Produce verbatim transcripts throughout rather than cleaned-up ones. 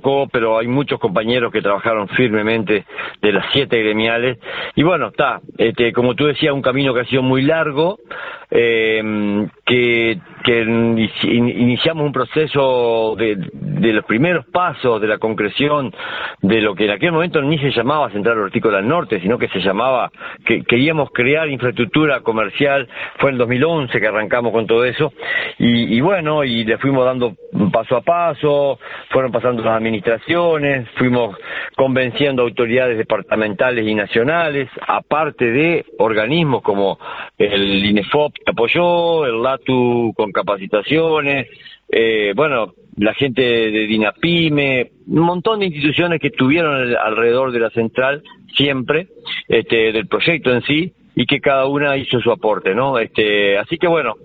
tocó, pero hay muchos compañeros que trabajaron firmemente de las siete gremiales. Y bueno, está, este, como tú decías, un camino que ha sido muy largo, eh, que, que iniciamos un proceso de, de los primeros pasos de la concreción de lo que en aquel momento ni se llamaba Central Hortícola del Norte, sino que se llamaba, que queríamos crear infraestructura comercial. Fue en dos mil once que arrancamos con todo eso, y, y bueno, y le fuimos dando paso a paso, fueron pasando las administraciones, fuimos convenciendo autoridades departamentales y nacionales, aparte de organismos como el INEFOP que apoyó, el LATU con capacitaciones, eh, bueno, la gente de DINAPYME, un montón de instituciones que estuvieron alrededor de la central siempre, este, del proyecto en sí, y que cada una hizo su aporte, ¿no? Este, así que bueno,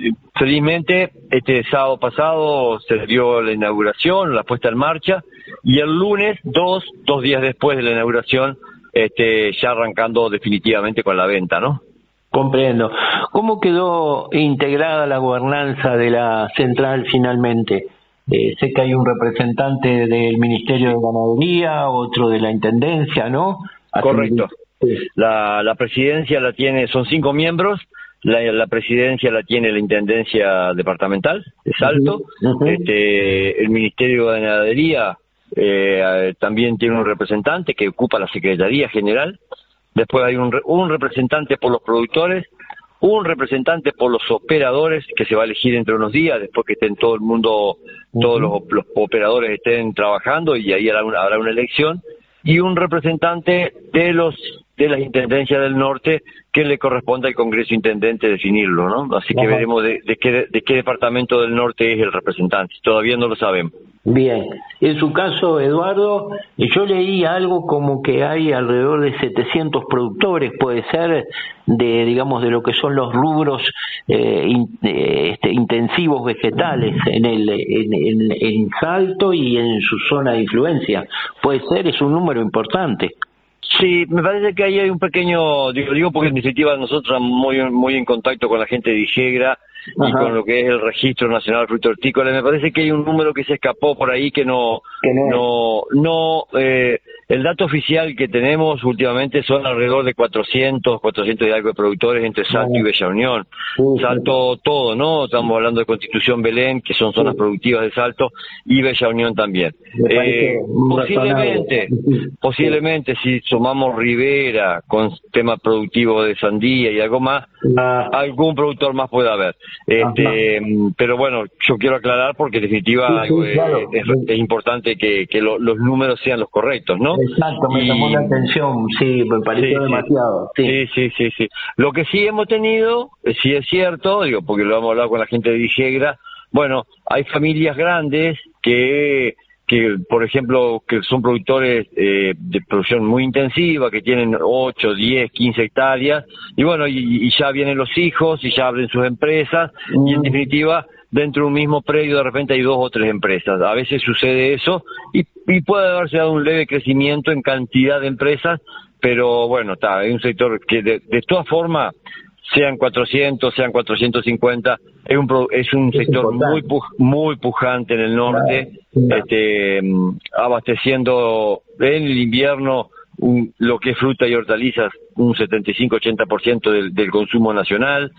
felizmente este sábado pasado se dio la inauguración, la puesta en marcha, y el lunes, dos, dos días después de la inauguración, este, ya arrancando definitivamente con la venta, ¿no? Comprendo. ¿Cómo quedó integrada la gobernanza de la central finalmente? Eh, sé que hay un representante del Ministerio de Ganadería, otro de la Intendencia, ¿no? Así Correcto. que... La, la presidencia la tiene, son cinco miembros, la, la presidencia la tiene la Intendencia Departamental de Salto, uh-huh, uh-huh. Este, el Ministerio de Ganadería eh, también tiene un representante que ocupa la Secretaría General. Después hay un, un representante por los productores, un representante por los operadores, que se va a elegir entre unos días, después que estén todo el mundo, uh-huh. todos los, los operadores estén trabajando, y ahí habrá una, habrá una elección, y un representante de los de las Intendencias del Norte, que le corresponde al Congreso Intendente definirlo, ¿no? Así que uh-huh. veremos de, de, qué, de qué departamento del norte es el representante, todavía no lo sabemos. Bien, en su caso, Eduardo, yo leí algo como que hay alrededor de setecientos productores, puede ser, de digamos de lo que son los rubros eh, in, eh, este, intensivos vegetales en el en, en, en Salto y en su zona de influencia. Puede ser, es un número importante. Sí, me parece que ahí hay un pequeño, digo, digo porque en definitiva nosotros estamos muy, muy en contacto con la gente de Ijegra y Ajá. con lo que es el Registro Nacional Fruto Hortícola. Me parece que hay un número que se escapó por ahí que no, que no, no, no eh, el dato oficial que tenemos últimamente son alrededor de cuatrocientos, cuatrocientos y algo de productores entre Salto Ajá. y Bella Unión. Sí, Salto sí. todo, ¿no? Estamos hablando de Constitución Belén, que son zonas sí. productivas de Salto, y Bella Unión también. Eh, posiblemente, posiblemente si sumamos Rivera con tema productivo de sandía y algo más, ah. algún productor más puede haber. Este, pero bueno, yo quiero aclarar porque en definitiva sí, sí, claro. es, es importante que, que lo, los números sean los correctos, ¿no? Exacto, me y... llamó la atención, sí, me pareció sí, demasiado. Sí. sí, sí, sí, sí. Lo que sí hemos tenido, sí es cierto, digo, porque lo hemos hablado con la gente de Vigegra, bueno, hay familias grandes que que por ejemplo que son productores eh, de producción muy intensiva, que tienen ocho, diez, quince hectáreas, y bueno, y, y ya vienen los hijos y ya abren sus empresas, mm. y en definitiva dentro de un mismo predio de repente hay dos o tres empresas. A veces sucede eso y, y puede haberse dado un leve crecimiento en cantidad de empresas, pero bueno, está, hay un sector que de, de todas formas, sean cuatrocientos, sean cuatrocientos cincuenta, es un es un es sector muy puj, muy pujante en el norte, claro, claro. este abasteciendo en el invierno un, lo que es fruta y hortalizas, un setenta y cinco a ochenta por ciento del, del consumo nacional,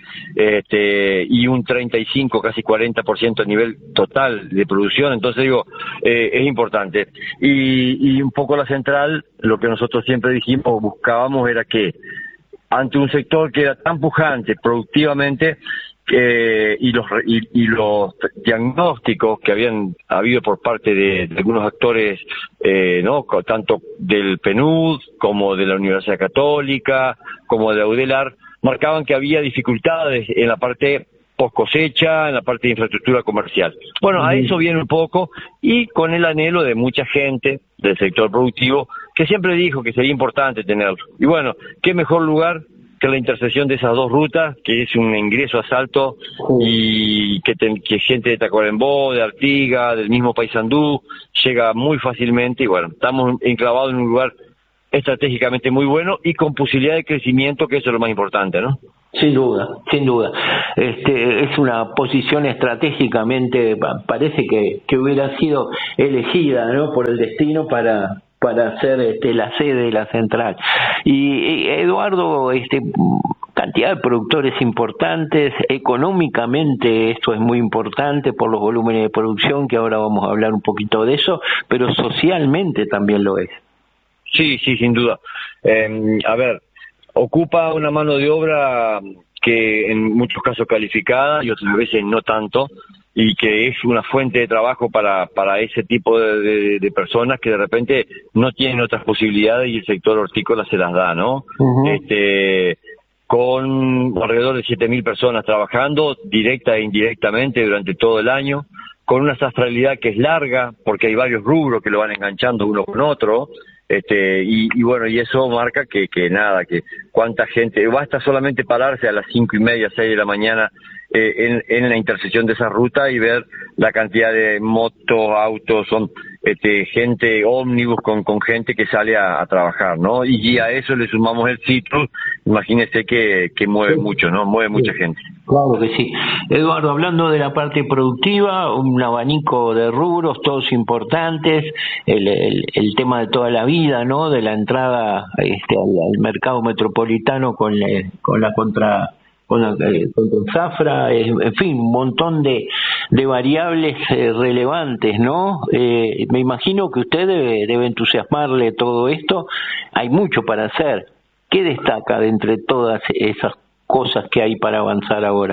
este y un treinta y cinco, casi cuarenta por ciento a nivel total de producción. Entonces digo, eh, es importante. Y, y un poco la central, lo que nosotros siempre dijimos, buscábamos era que ante un sector que era tan pujante productivamente, eh, y los y, y los diagnósticos que habían habido por parte de, de algunos actores, eh, no tanto del P N U D como de la Universidad Católica como de la UDELAR, marcaban que había dificultades en la parte post cosecha, en la parte de infraestructura comercial. Bueno, a eso viene un poco, y con el anhelo de mucha gente del sector productivo que siempre dijo que sería importante tenerlo. Y bueno, qué mejor lugar que la intersección de esas dos rutas, que es un ingreso a Salto, y que, ten, que gente de Tacuarembó, de Artigas, del mismo Paysandú, llega muy fácilmente, y bueno, estamos enclavados en un lugar estratégicamente muy bueno y con posibilidad de crecimiento, que eso es lo más importante, ¿no? Sin duda, sin duda. Este, es una posición estratégicamente, parece que, que hubiera sido elegida, ¿no?, por el destino para para ser este, la sede de la central. Y, y Eduardo, este, cantidad de productores importantes, económicamente esto es muy importante por los volúmenes de producción, que ahora vamos a hablar un poquito de eso, pero socialmente también lo es. Sí, sí, sin duda. Eh, a ver, ocupa una mano de obra que en muchos casos calificada y otras veces no tanto, y que es una fuente de trabajo para para ese tipo de, de, de personas que de repente no tienen otras posibilidades y el sector hortícola se las da, ¿no? Uh-huh. Este, con alrededor de siete mil personas trabajando directa e indirectamente durante todo el año, con una sastralidad que es larga, porque hay varios rubros que lo van enganchando uno con otro. Este, y, y bueno, y eso marca que, que nada, que cuánta gente, basta solamente pararse a las cinco y media, seis de la mañana eh, en, en la intersección de esa ruta y ver la cantidad de motos, autos, son este, gente, ómnibus con, con gente que sale a, a trabajar, ¿no? Y, y a eso le sumamos el citrus, imagínese que, que mueve sí. mucho, ¿no? Mueve mucha sí. gente. Claro que sí. Eduardo, hablando de la parte productiva, un abanico de rubros, todos importantes, el, el, el tema de toda la vida, ¿no?, de la entrada este, al, al mercado metropolitano con, le, con la contra con la eh, contra el zafra, eh, en fin, un montón de, de variables eh, relevantes, ¿no? Eh, me imagino que usted debe, debe entusiasmarle todo esto. Hay mucho para hacer. ¿Qué destaca de entre todas esas cosas que hay para avanzar ahora?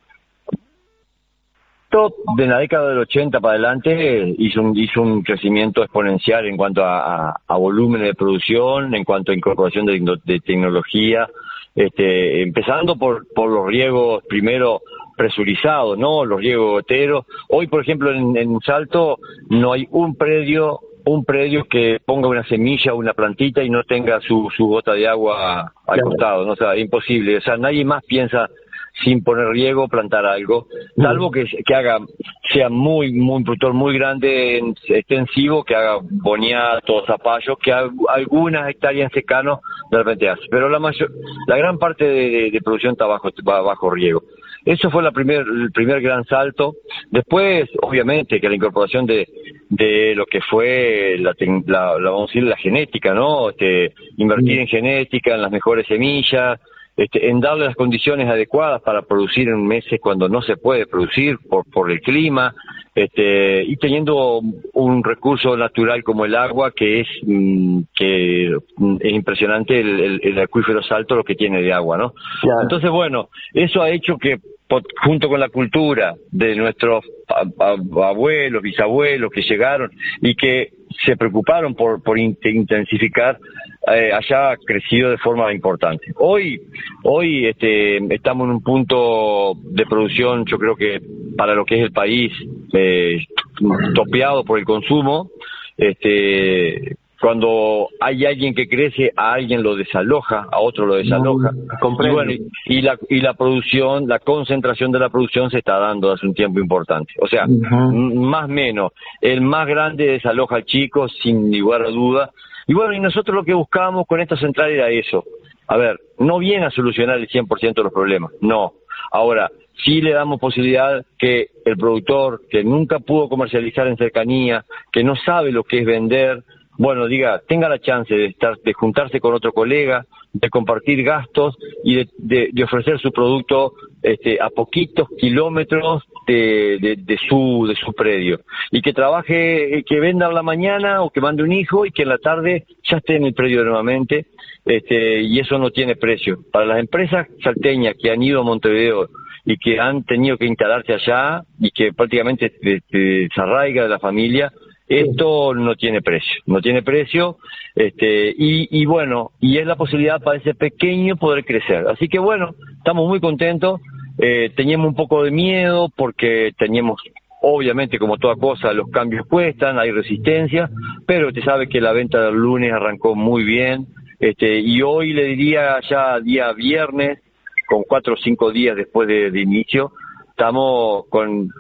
De la década del ochenta para adelante hizo un, hizo un crecimiento exponencial en cuanto a, a, a volumen de producción, en cuanto a incorporación de, de tecnología, este, empezando por, por los riegos primero presurizados, ¿no? Los riegos goteros. Hoy, por ejemplo, en, en Salto no hay un predio un predio que ponga una semilla o una plantita y no tenga su, su gota de agua al claro. costado, ¿no? O sea, imposible. O sea, nadie más piensa sin poner riego, plantar algo, salvo que, que haga, sea muy, muy, un productor muy grande, extensivo, que haga boniatos, zapallos, que haga algunas hectáreas en secano de repente hace, pero la mayor, la gran parte de, de, de producción está bajo, bajo riego. Eso fue la primer, el primer gran salto. Después, obviamente, que la incorporación de, de lo que fue la, la, la, vamos a decir, la genética, ¿no? Este, invertir en genética, en las mejores semillas, Este, en darle las condiciones adecuadas para producir en meses cuando no se puede producir por, por el clima, este, y teniendo un recurso natural como el agua, que es mm, que es impresionante el, el, el acuífero Salto lo que tiene de agua, ¿no? Claro. Entonces, bueno, eso ha hecho que junto con la cultura de nuestros abuelos, bisabuelos que llegaron y que se preocuparon por, por intensificar, eh, haya crecido de forma importante. Hoy, hoy este, estamos en un punto de producción, yo creo que para lo que es el país, eh, topeado por el consumo. Este, cuando hay alguien que crece, a alguien lo desaloja, a otro lo desaloja. Mm, y bueno, y la, y la producción, la concentración de la producción se está dando hace un tiempo importante. O sea, uh-huh. m- más o menos, el más grande desaloja al chico, sin lugar a duda. Y bueno, y nosotros lo que buscábamos con esta central era eso. A ver, no viene a solucionar el cien por ciento de los problemas, no. Ahora, sí le damos posibilidad que el productor, que nunca pudo comercializar en cercanía, que no sabe lo que es vender, bueno, diga, tenga la chance de estar, de juntarse con otro colega, de compartir gastos y de, de, de ofrecer su producto este, a poquitos kilómetros de, de, de su de su predio, y que trabaje, que venda a la mañana o que mande un hijo y que en la tarde ya esté en el predio nuevamente, este, y eso no tiene precio. Para las empresas salteñas que han ido a Montevideo y que han tenido que instalarse allá y que prácticamente se desarraiga de la familia, esto no tiene precio, no tiene precio, este, y, y bueno, y es la posibilidad para ese pequeño poder crecer. Así que bueno, estamos muy contentos, eh, teníamos un poco de miedo porque teníamos, obviamente como toda cosa, los cambios cuestan, hay resistencia, pero usted sabe que la venta del lunes arrancó muy bien, este, y hoy le diría ya día viernes, con cuatro o cinco días después de, de inicio, estamos con...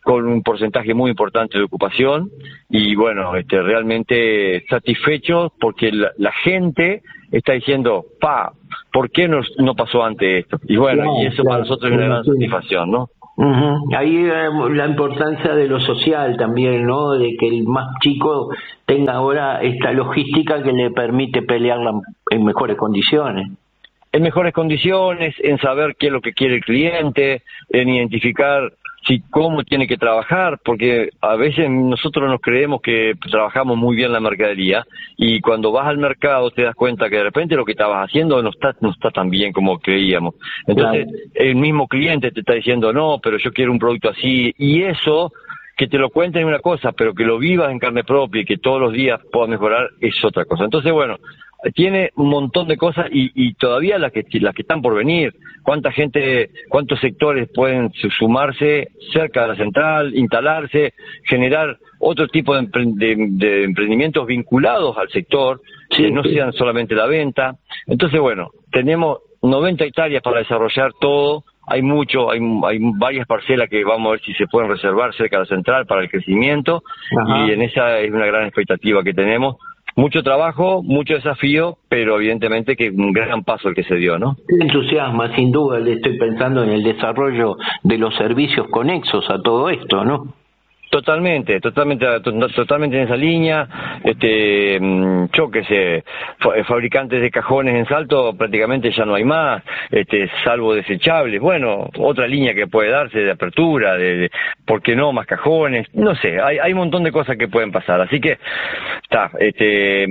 con un porcentaje muy importante de ocupación y bueno, este, realmente satisfechos porque la, la gente está diciendo, pa, ¿por qué no, no pasó antes esto? Y bueno, claro, y eso claro, para nosotros es una gran satisfacción, ¿no? Uh-huh. Ahí eh, la importancia de lo social también, ¿no? De que el más chico tenga ahora esta logística que le permite pelearla en mejores condiciones. En mejores condiciones, en saber qué es lo que quiere el cliente, en identificar si cómo tiene que trabajar, porque a veces nosotros nos creemos que trabajamos muy bien la mercadería y cuando vas al mercado te das cuenta que de repente lo que estabas haciendo no está no está tan bien como creíamos. Entonces claro, el mismo cliente te está diciendo, no, pero yo quiero un producto así, y eso, que te lo cuenten una cosa, pero que lo vivas en carne propia y que todos los días puedas mejorar es otra cosa. Entonces, bueno, tiene un montón de cosas y, y todavía las que las que están por venir. ¿Cuánta gente, cuántos sectores pueden sumarse cerca de la central, instalarse, generar otro tipo de, empre de, de emprendimientos vinculados al sector, sí, que no sí. sean solamente la venta? Entonces, bueno, tenemos noventa hectáreas para desarrollar todo. Hay mucho, hay, hay varias parcelas que vamos a ver si se pueden reservar cerca de la central para el crecimiento. Ajá. Y en esa es una gran expectativa que tenemos. Mucho trabajo, mucho desafío, pero evidentemente que un gran paso el que se dio, ¿no? Me entusiasma, sin duda, le estoy pensando en el desarrollo de los servicios conexos a todo esto, ¿no? Totalmente, totalmente, totalmente en esa línea. Este, yo qué sé, fabricantes de cajones en Salto prácticamente ya no hay más, este, salvo desechables. Bueno, otra línea que puede darse de apertura, de, de ¿por qué no más cajones? No sé, hay, hay un montón de cosas que pueden pasar. Así que está, este,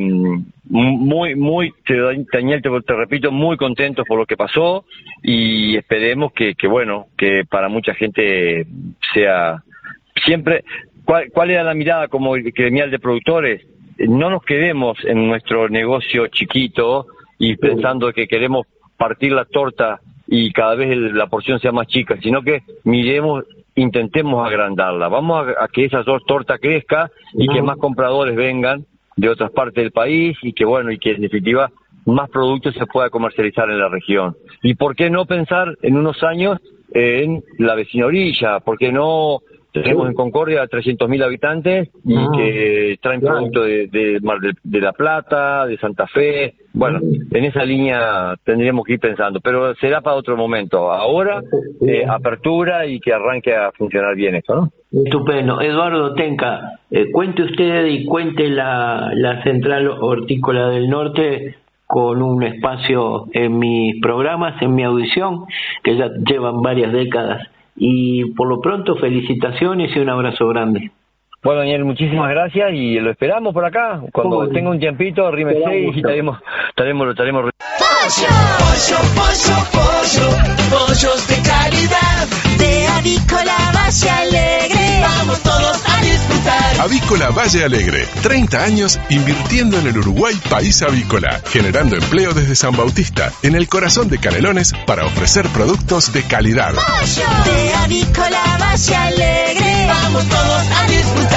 muy, muy, Daniel, te, te repito, muy contentos por lo que pasó y esperemos que, que bueno, que para mucha gente sea siempre. ¿Cuál, cuál era la mirada como gremial de productores? No nos quedemos en nuestro negocio chiquito y pensando que queremos partir la torta y cada vez el, la porción sea más chica, sino que miremos, intentemos agrandarla. Vamos a, a que esa torta crezca y que más compradores vengan de otras partes del país y que bueno, y que en definitiva más productos se pueda comercializar en la región. ¿Y por qué no pensar en unos años en la vecina orilla? ¿Por qué no? Tenemos en Concordia trescientos mil habitantes y ah, que traen claro. productos de, de, de, de La Plata, de Santa Fe. Bueno, en esa línea tendríamos que ir pensando, pero será para otro momento. Ahora, eh, apertura y que arranque a funcionar bien esto, ¿no? Estupendo. Eduardo Tenca, eh, cuente usted y cuente la, la Central Hortícola del Norte con un espacio en mis programas, en mi audición, que ya llevan varias décadas. Y por lo pronto, felicitaciones y un abrazo grande. Bueno, Daniel, muchísimas gracias y lo esperamos por acá. Cuando oh, tenga un tiempito, rime seis y estaremos, estaremos, lo estaremos. Pollo, pollo, pollo, pollo, pollos de calidad, de Avícola Valle Alegre. Vamos todos a disfrutar. Avícola Valle Alegre, treinta años invirtiendo en el Uruguay país avícola, generando empleo desde San Bautista, en el corazón de Canelones, para ofrecer productos de calidad. Pollo, de Avícola Valle Alegre. Vamos todos a disfrutar.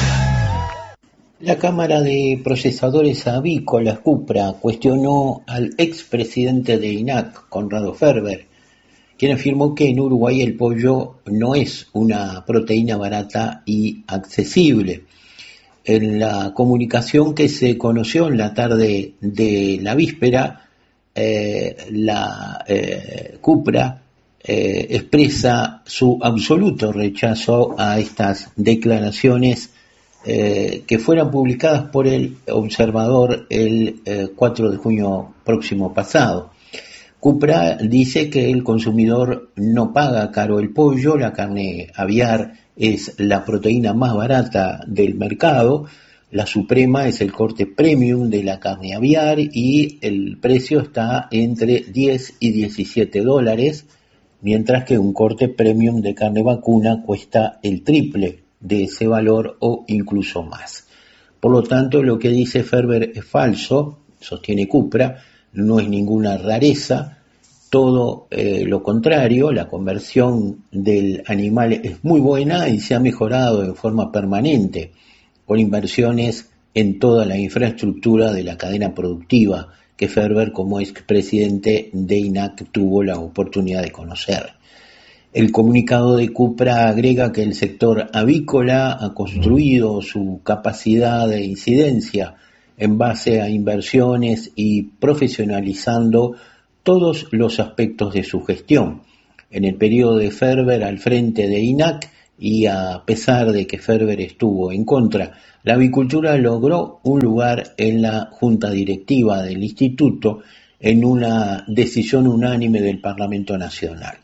La Cámara de Procesadores Avícolas, CUPRA, cuestionó al expresidente de I N A C, Conrado Ferber, quien afirmó que en Uruguay el pollo no es una proteína barata y accesible. En la comunicación que se conoció en la tarde de la víspera, eh, la eh, CUPRA eh, expresa su absoluto rechazo a estas declaraciones Eh, que fueran publicadas por el Observador el eh, cuatro de junio próximo pasado. CUPRA dice que el consumidor no paga caro el pollo, la carne aviar es la proteína más barata del mercado, la suprema es el corte premium de la carne aviar y el precio está entre diez y diecisiete dólares, mientras que un corte premium de carne vacuna cuesta el triple de ese valor o incluso más. Por lo tanto, lo que dice Ferber es falso, sostiene CUPRA, no es ninguna rareza, todo eh, lo contrario, la conversión del animal es muy buena y se ha mejorado en forma permanente, con inversiones en toda la infraestructura de la cadena productiva que Ferber, como expresidente de I N A C, tuvo la oportunidad de conocer. El comunicado de Cupra agrega que el sector avícola ha construido su capacidad de incidencia en base a inversiones y profesionalizando todos los aspectos de su gestión. En el periodo de Ferber al frente de I N A C, y a pesar de que Ferber estuvo en contra, la avicultura logró un lugar en la junta directiva del instituto en una decisión unánime del Parlamento Nacional.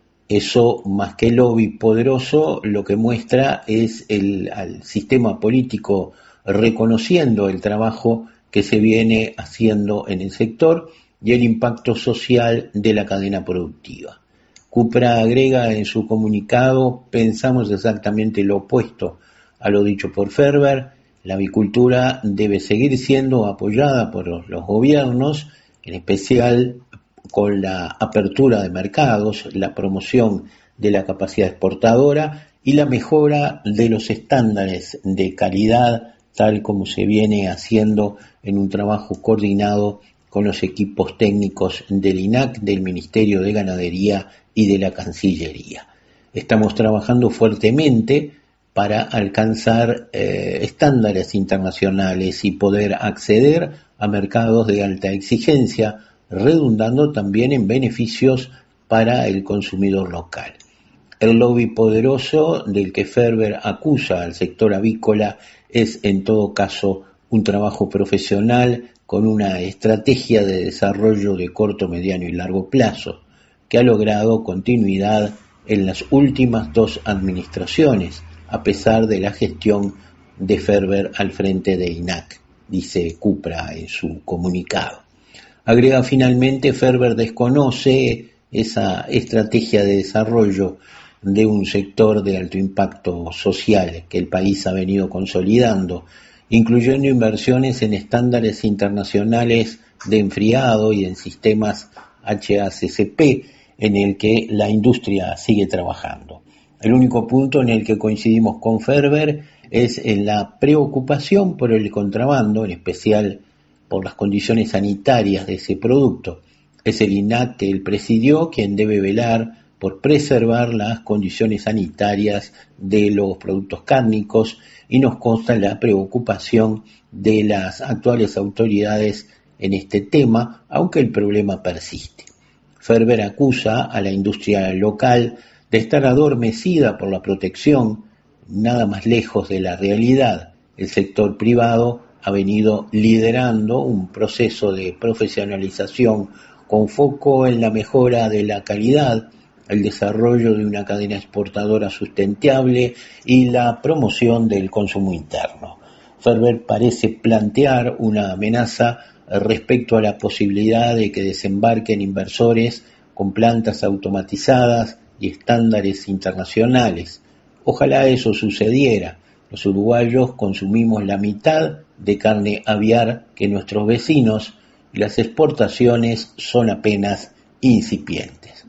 Eso, más que lobby poderoso, lo que muestra es el al sistema político reconociendo el trabajo que se viene haciendo en el sector y el impacto social de la cadena productiva. Cupra agrega en su comunicado: pensamos exactamente lo opuesto a lo dicho por Ferber. La avicultura debe seguir siendo apoyada por los gobiernos, en especial con la apertura de mercados, la promoción de la capacidad exportadora y la mejora de los estándares de calidad, tal como se viene haciendo en un trabajo coordinado con los equipos técnicos del I N A C, del Ministerio de Ganadería y de la Cancillería. Estamos trabajando fuertemente para alcanzar eh, estándares internacionales y poder acceder a mercados de alta exigencia, redundando también en beneficios para el consumidor local. El lobby poderoso del que Ferber acusa al sector avícola es en todo caso un trabajo profesional con una estrategia de desarrollo de corto, mediano y largo plazo, que ha logrado continuidad en las últimas dos administraciones, a pesar de la gestión de Ferber al frente de I N A C, dice Cupra en su comunicado. Agrega finalmente: Ferber desconoce esa estrategia de desarrollo de un sector de alto impacto social que el país ha venido consolidando, incluyendo inversiones en estándares internacionales de enfriado y en sistemas H A C C P, en el que la industria sigue trabajando. El único punto en el que coincidimos con Ferber es en la preocupación por el contrabando, en especial por las condiciones sanitarias de ese producto. Es el I N A C que él presidió quien debe velar por preservar las condiciones sanitarias de los productos cárnicos, y nos consta la preocupación de las actuales autoridades en este tema, aunque el problema persiste. Ferber acusa a la industria local de estar adormecida por la protección, nada más lejos de la realidad. El sector privado ha venido liderando un proceso de profesionalización con foco en la mejora de la calidad, el desarrollo de una cadena exportadora sustentable y la promoción del consumo interno. Ferber parece plantear una amenaza respecto a la posibilidad de que desembarquen inversores con plantas automatizadas y estándares internacionales. Ojalá eso sucediera. Los uruguayos consumimos la mitad de carne aviar que nuestros vecinos y las exportaciones son apenas incipientes.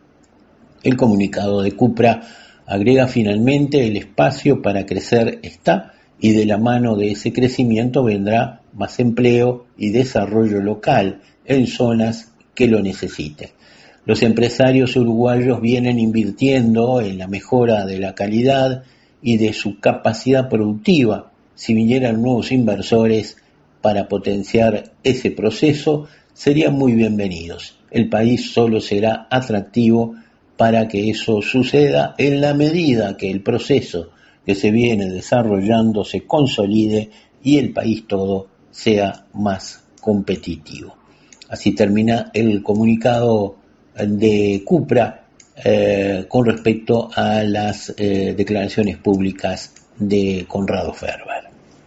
El comunicado de Cupra agrega finalmente: el espacio para crecer está, y de la mano de ese crecimiento vendrá más empleo y desarrollo local en zonas que lo necesiten. Los empresarios uruguayos vienen invirtiendo en la mejora de la calidad y de su capacidad productiva. Si vinieran nuevos inversores para potenciar ese proceso, serían muy bienvenidos. El país solo será atractivo para que eso suceda en la medida que el proceso que se viene desarrollando se consolide y el país todo sea más competitivo. Así termina el comunicado de Cupra eh, con respecto a las eh, declaraciones públicas de Conrado Ferber.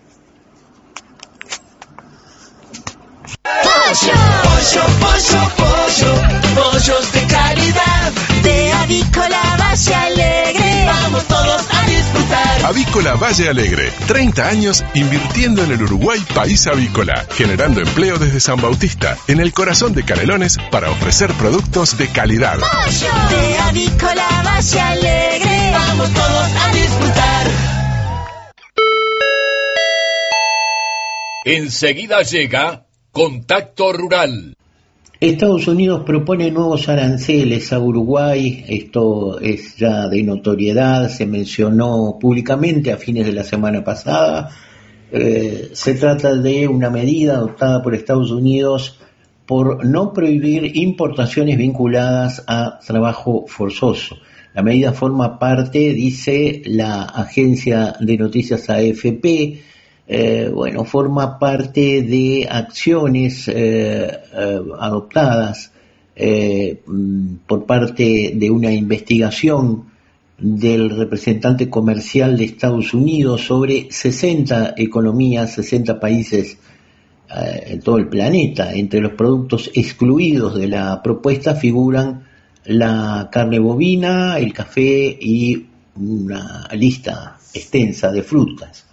Pollo, pollo, pollo, pollo, pollos de calidad, de Avícola Valle Alegre, vamos todos a disfrutar. Avícola Valle Alegre, treinta años invirtiendo en el Uruguay país avícola, generando empleo desde San Bautista, en el corazón de Canelones, para ofrecer productos de calidad. Pollo, de Avícola Valle Alegre, vamos todos a disfrutar. Enseguida llega Contacto Rural. Estados Unidos propone nuevos aranceles a Uruguay. Esto es ya de notoriedad, se mencionó públicamente a fines de la semana pasada. Eh, se trata de una medida adoptada por Estados Unidos por no prohibir importaciones vinculadas a trabajo forzoso. La medida forma parte, dice la agencia de noticias A F P, eh, bueno, forma parte de acciones eh, eh, adoptadas eh, por parte de una investigación del representante comercial de Estados Unidos sobre sesenta economías, sesenta países eh, en todo el planeta. Entre los productos excluidos de la propuesta figuran la carne bovina, el café y una lista extensa de frutas.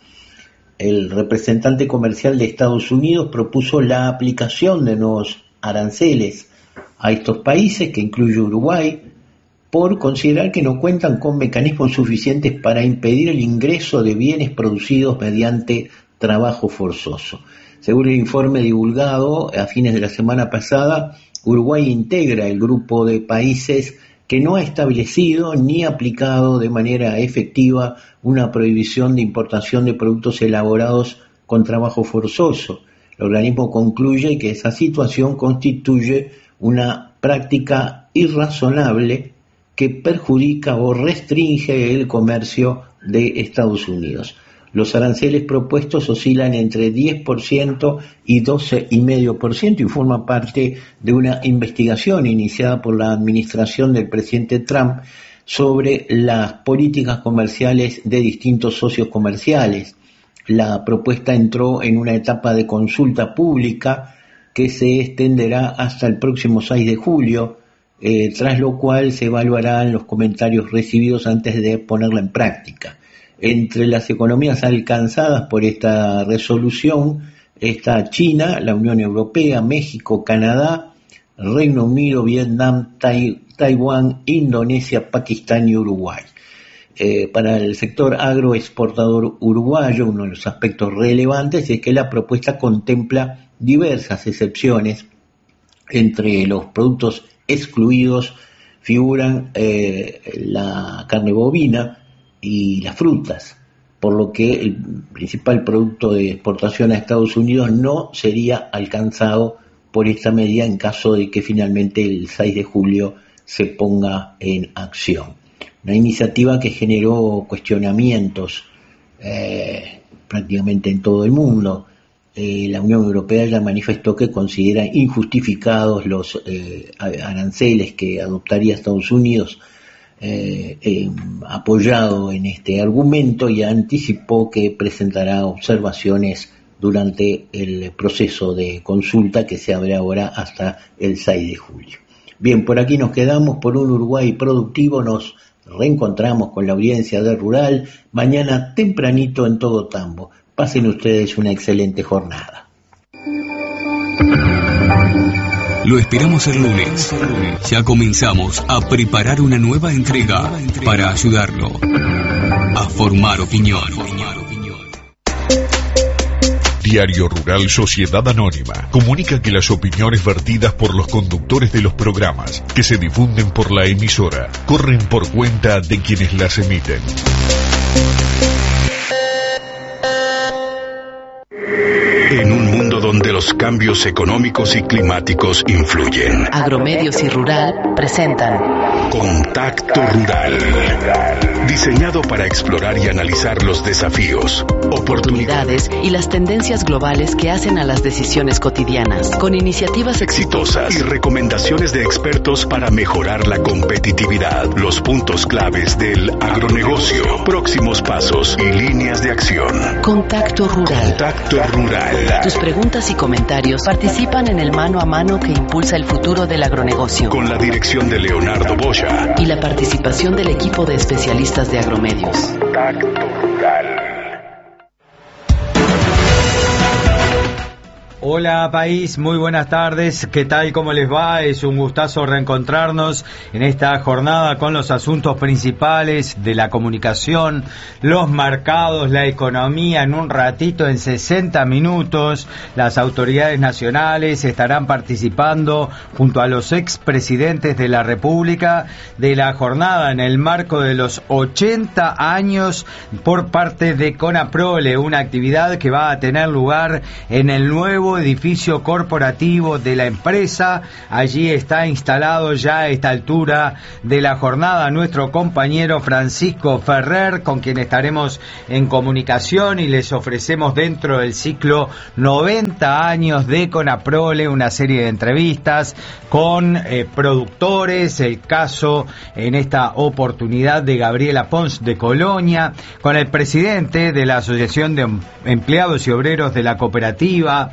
El representante comercial de Estados Unidos propuso la aplicación de nuevos aranceles a estos países, que incluye Uruguay, por considerar que no cuentan con mecanismos suficientes para impedir el ingreso de bienes producidos mediante trabajo forzoso. Según el informe divulgado a fines de la semana pasada, Uruguay integra el grupo de países que no ha establecido ni aplicado de manera efectiva una prohibición de importación de productos elaborados con trabajo forzoso. El organismo concluye que esa situación constituye una práctica irrazonable que perjudica o restringe el comercio de Estados Unidos. Los aranceles propuestos oscilan entre diez por ciento y doce coma cinco por ciento y forman parte de una investigación iniciada por la administración del presidente Trump sobre las políticas comerciales de distintos socios comerciales. La propuesta entró en una etapa de consulta pública que se extenderá hasta el próximo seis de julio, eh, tras lo cual se evaluarán los comentarios recibidos antes de ponerla en práctica. Entre las economías alcanzadas por esta resolución está China, la Unión Europea, México, Canadá, Reino Unido, Vietnam, Tai- Taiwán, Indonesia, Pakistán y Uruguay. Eh, para el sector agroexportador uruguayo, uno de los aspectos relevantes es que la propuesta contempla diversas excepciones. Entre los productos excluidos figuran eh, la carne bovina y las frutas, por lo que el principal producto de exportación a Estados Unidos no sería alcanzado por esta medida en caso de que finalmente el seis de julio se ponga en acción. Una iniciativa que generó cuestionamientos eh, prácticamente en todo el mundo. Eh, la Unión Europea ya manifestó que considera injustificados los eh, aranceles que adoptaría Estados Unidos, Eh, eh, apoyado en este argumento, y anticipó que presentará observaciones durante el proceso de consulta que se abre ahora hasta el seis de julio. Bien, por aquí nos quedamos por un Uruguay productivo. Nos reencontramos con la audiencia de Rural mañana tempranito en Todo Tambo. Pasen ustedes una excelente jornada. Lo esperamos el lunes. Ya comenzamos a preparar una nueva entrega para ayudarlo a formar opinión. Diario Rural Sociedad Anónima comunica que las opiniones vertidas por los conductores de los programas que se difunden por la emisora corren por cuenta de quienes las emiten. En un mundo donde los cambios económicos y climáticos influyen, Agromedios y Rural presentan Contacto Rural, diseñado para explorar y analizar los desafíos, oportunidades y las tendencias globales que hacen a las decisiones cotidianas, con iniciativas exitosas y recomendaciones de expertos para mejorar la competitividad, los puntos claves del agronegocio, próximos pasos y líneas de acción. Contacto Rural. Contacto Rural. Tus preguntas y comentarios participan en el mano a mano que impulsa el futuro del agronegocio, Con la dirección de Leonardo Boya y la participación del equipo de especialistas de Agromedios. Contacto Rural. Hola país, muy buenas tardes, ¿qué tal? ¿Cómo les va? Es un gustazo reencontrarnos en esta jornada con los asuntos principales de la comunicación, los mercados, la economía. En un ratito, en sesenta minutos, las autoridades nacionales estarán participando junto a los expresidentes de la República de la jornada en el marco de los ochenta años por parte de CONAPROLE, una actividad que va a tener lugar en el nuevo edificio corporativo de la empresa. Allí está instalado ya a esta altura de la jornada nuestro compañero Francisco Ferrer, con quien estaremos en comunicación y les ofrecemos dentro del ciclo noventa años de CONAPROLE una serie de entrevistas con eh, productores, el caso en esta oportunidad de Gabriela Pons de Colonia, con el presidente de la Asociación de Empleados y Obreros de la Cooperativa,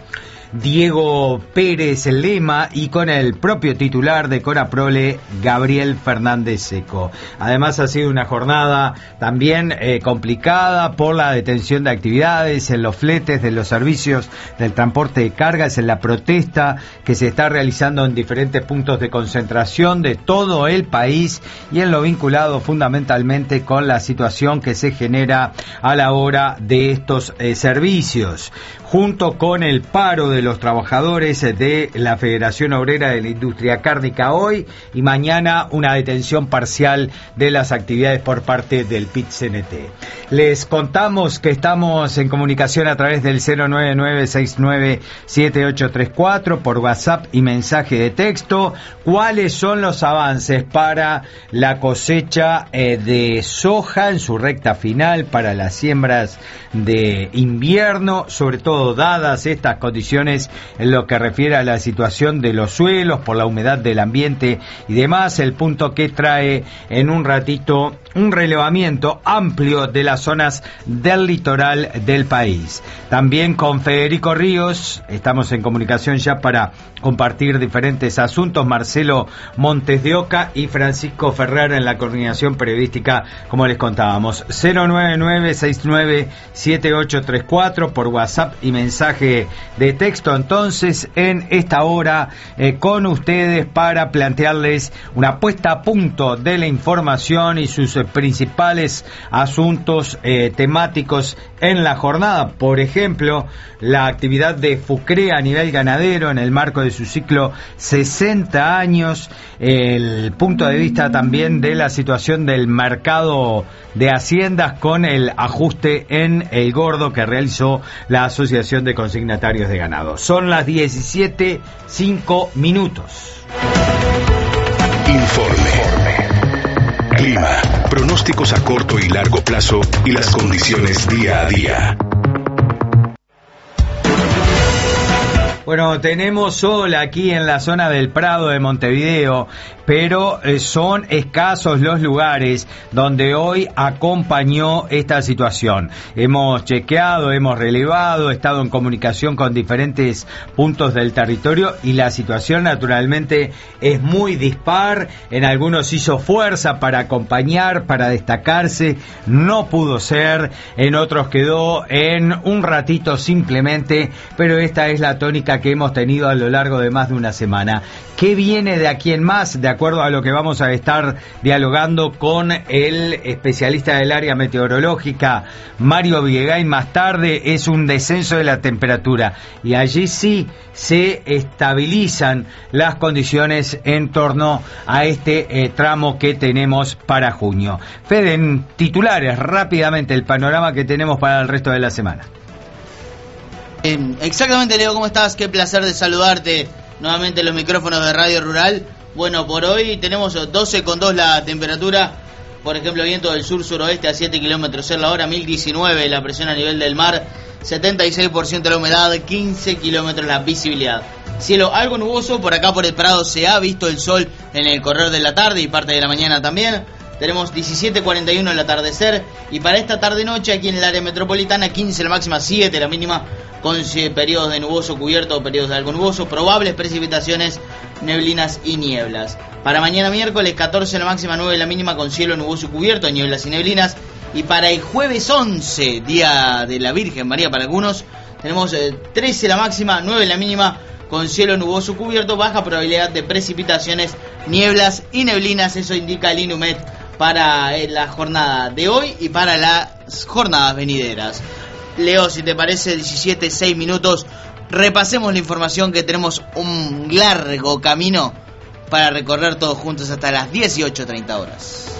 Diego Pérez Lema, y con el propio titular de CONAPROLE, Gabriel Fernández Seco. Además, ha sido una jornada también eh, complicada por la detención de actividades en los fletes de los servicios del transporte de cargas, en la protesta que se está realizando en diferentes puntos de concentración de todo el país y en lo vinculado fundamentalmente con la situación que se genera a la hora de estos eh, servicios, junto con el paro de los trabajadores de la Federación Obrera de la Industria Cárnica hoy, y mañana una detención parcial de las actividades por parte del P I T C N T. Les contamos que estamos en comunicación a través del cero nueve nueve seis nueve siete ocho tres cuatro por WhatsApp y mensaje de texto. ¿Cuáles son los avances para la cosecha eh, de soja en su recta final para las siembras de invierno, sobre todo dadas estas condiciones en lo que refiere a la situación de los suelos por la humedad del ambiente y demás? El punto que trae en un ratito un relevamiento amplio de las zonas del litoral del país. También con Federico Ríos estamos en comunicación ya para compartir diferentes asuntos. Marcelo Montes de Oca y Francisco Ferrer en la coordinación periodística, como les contábamos. cero nueve nueve seis nueve siete ocho tres cuatro por WhatsApp y mensaje de texto. Entonces, en esta hora eh, con ustedes para plantearles una puesta a punto de la información y sus eh, principales asuntos eh, temáticos en la jornada. Por ejemplo, la actividad de FUCREA a nivel ganadero en el marco de su ciclo sesenta años, el punto de vista también de la situación del mercado de haciendas con el ajuste en el gordo que realizó la Asociación de Consignatarios de Ganado. Son las diecisiete cinco minutos. Informe. Clima. Pronósticos a corto y largo plazo y las condiciones día a día. Bueno, tenemos sol aquí en la zona del Prado de Montevideo, pero eh, son escasos los lugares donde hoy acompañó esta situación. Hemos chequeado, hemos relevado, estado en comunicación con diferentes puntos del territorio y la situación naturalmente es muy dispar. En algunos hizo fuerza para acompañar, para destacarse, no pudo ser. En otros quedó en un ratito simplemente, pero esta es la tónica que hemos tenido a lo largo de más de una semana. ¿Qué viene de aquí en más? De acuerdo a lo que vamos a estar dialogando con el especialista del área meteorológica, Mario Villegain, más tarde, es un descenso de la temperatura y allí sí se estabilizan las condiciones en torno a este eh, tramo que tenemos para junio. Fede, en titulares, rápidamente el panorama que tenemos para el resto de la semana. Eh, exactamente, Leo, ¿cómo estás? Qué placer de saludarte nuevamente en los micrófonos de Radio Rural. Bueno, por hoy tenemos doce coma dos la temperatura, por ejemplo, viento del sur-suroeste a siete kilómetros en la hora, mil diecinueve la presión a nivel del mar, setenta y seis por ciento la humedad, quince kilómetros la visibilidad. Cielo algo nuboso, por acá por el Prado se ha visto el sol en el correr de la tarde y parte de la mañana también. Tenemos diecisiete cuarenta y uno el atardecer y para esta tarde-noche aquí en el área metropolitana quince la máxima, siete la mínima, con periodos de nuboso cubierto o periodos de algo nuboso, probables precipitaciones, neblinas y nieblas. Para mañana miércoles catorce la máxima, nueve la mínima, con cielo nuboso cubierto, nieblas y neblinas. Y para el jueves once, día de la Virgen María para algunos, tenemos eh, trece la máxima, nueve la mínima, con cielo nuboso cubierto, baja probabilidad de precipitaciones, nieblas y neblinas. Eso indica el INUMED para eh, la jornada de hoy y para las jornadas venideras. Leo, si te parece, diecisiete, seis minutos, repasemos la información, que tenemos un largo camino para recorrer todos juntos hasta las dieciocho treinta horas.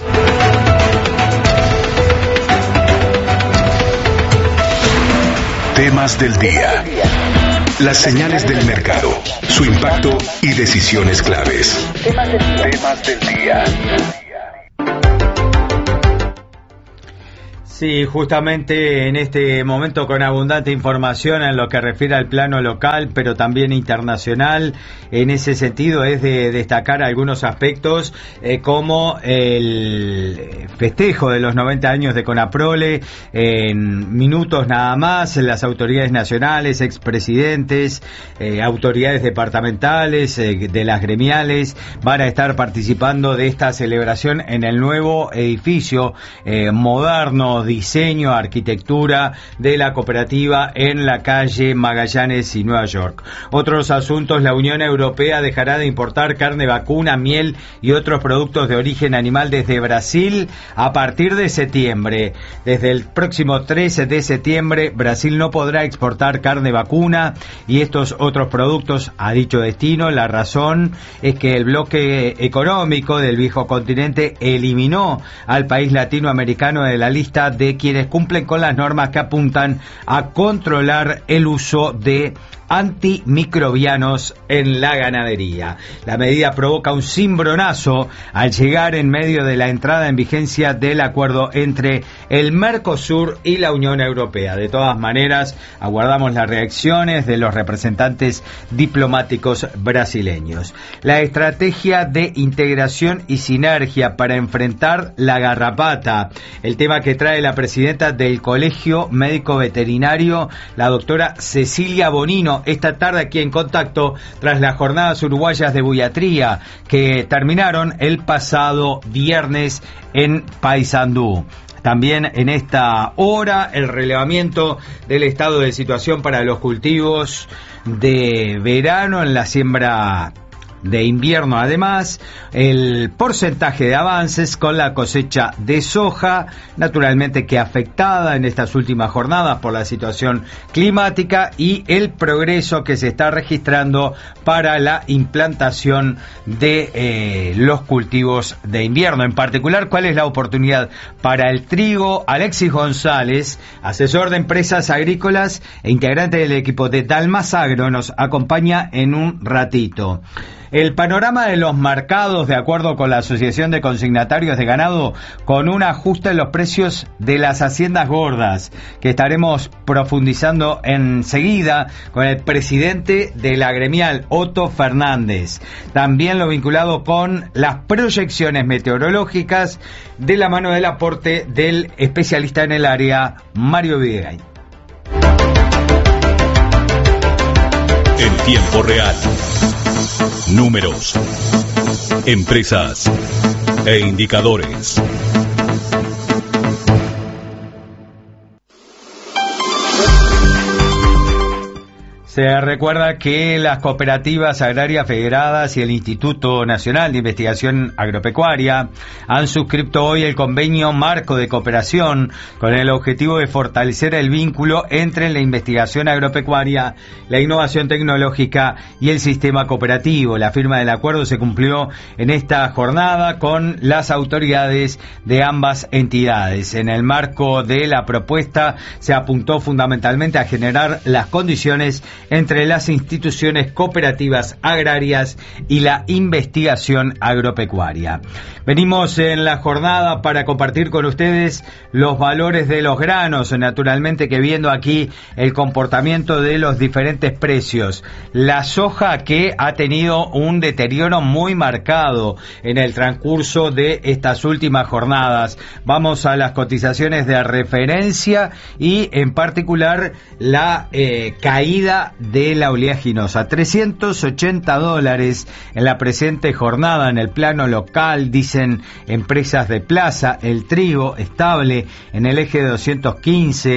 Temas del día. Las señales del mercado, su impacto y decisiones claves. Temas del día. Sí, justamente en este momento con abundante información en lo que refiere al plano local, pero también internacional. En ese sentido es de destacar algunos aspectos, eh, como el festejo de los noventa años de CONAPROLE. En minutos nada más, las autoridades nacionales, expresidentes, eh, autoridades departamentales, eh, de las gremiales, van a estar participando de esta celebración en el nuevo edificio eh, moderno, diseño, arquitectura de la cooperativa en la calle Magallanes y Nueva York. Otros asuntos: la Unión Europea dejará de importar carne vacuna, miel y otros productos de origen animal desde Brasil a partir de septiembre. Desde el próximo trece de septiembre, Brasil no podrá exportar carne vacuna y estos otros productos a dicho destino. La razón es que el bloque económico del viejo continente eliminó al país latinoamericano de la lista de quienes cumplen con las normas que apuntan a controlar el uso de antimicrobianos en la ganadería. La medida provoca un cimbronazo al llegar en medio de la entrada en vigencia del acuerdo entre el Mercosur y la Unión Europea. De todas maneras, aguardamos las reacciones de los representantes diplomáticos brasileños. La estrategia de integración y sinergia para enfrentar la garrapata, el tema que trae la presidenta del Colegio Médico Veterinario, la doctora Cecilia Bonino, esta tarde aquí en Contacto, tras las jornadas uruguayas de buiatría que terminaron el pasado viernes en Paysandú. También en esta hora el relevamiento del estado de situación para los cultivos de verano en la siembra de invierno. Además, el porcentaje de avances con la cosecha de soja, naturalmente que afectada en estas últimas jornadas por la situación climática, y el progreso que se está registrando para la implantación de eh, los cultivos de invierno. En particular, ¿cuál es la oportunidad para el trigo? Alexis González, asesor de empresas agrícolas e integrante del equipo de Dalmas Agro, nos acompaña en un ratito. El panorama de los mercados, de acuerdo con la Asociación de Consignatarios de Ganado, con un ajuste en los precios de las haciendas gordas, que estaremos profundizando enseguida con el presidente de la gremial, Otto Fernández. También lo vinculado con las proyecciones meteorológicas, de la mano del aporte del especialista en el área, Mario Videgay. En tiempo real. Números, empresas e indicadores. Se recuerda que las cooperativas agrarias federadas y el Instituto Nacional de Investigación Agropecuaria han suscrito hoy el convenio marco de cooperación con el objetivo de fortalecer el vínculo entre la investigación agropecuaria, la innovación tecnológica y el sistema cooperativo. La firma del acuerdo se cumplió en esta jornada con las autoridades de ambas entidades. En el marco de la propuesta se apuntó fundamentalmente a generar las condiciones entre las instituciones cooperativas agrarias y la investigación agropecuaria. Venimos en la jornada para compartir con ustedes los valores de los granos, naturalmente que viendo aquí el comportamiento de los diferentes precios. La soja, que ha tenido un deterioro muy marcado en el transcurso de estas últimas jornadas. Vamos a las cotizaciones de referencia y en particular la eh, caída de la oleaginosa. trescientos ochenta dólares en la presente jornada en el plano local, dicen empresas de plaza. El trigo estable en el eje de doscientos quince.